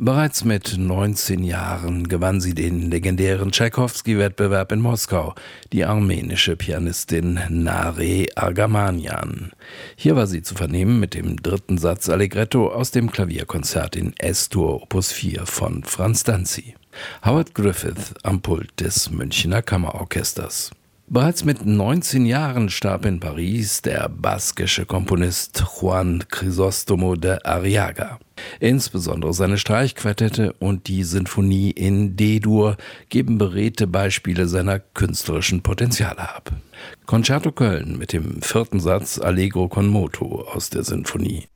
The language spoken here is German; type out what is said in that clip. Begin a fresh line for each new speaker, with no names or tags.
Bereits mit 19 Jahren gewann sie den legendären Tschaikowski-Wettbewerb in Moskau, die armenische Pianistin Nare Argamanian. Hier war sie zu vernehmen mit dem 3. Satz Allegretto aus dem Klavierkonzert in S-Dur Opus 4 von Franz Danzi. Howard Griffith am Pult des Münchner Kammerorchesters. Bereits mit 19 Jahren starb in Paris der baskische Komponist Juan Crisóstomo de Arriaga. Insbesondere seine Streichquartette und die Sinfonie in D-Dur geben beredte Beispiele seiner künstlerischen Potenziale ab. Concerto Köln mit dem 4. Satz Allegro con moto aus der Sinfonie.